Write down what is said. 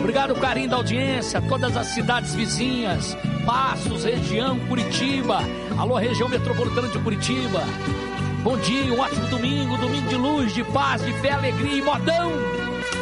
Obrigado, carinho da audiência, todas as cidades vizinhas, Passos, região, Curitiba. Alô, região metropolitana de Curitiba. Bom dia, um ótimo domingo, domingo de luz, de paz, de fé, alegria e modão.